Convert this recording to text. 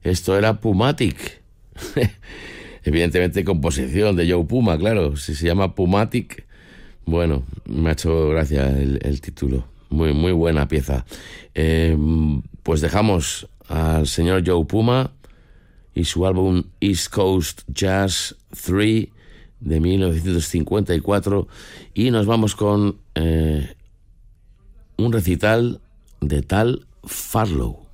Esto era Pumatic. Evidentemente composición de Joe Puma, claro. Si se llama Pumatic, bueno, me ha hecho gracia el título. Muy, muy buena pieza. Pues dejamos al señor Joe Puma y su álbum East Coast Jazz 3 de 1954 y nos vamos con un recital de Tal Farlow.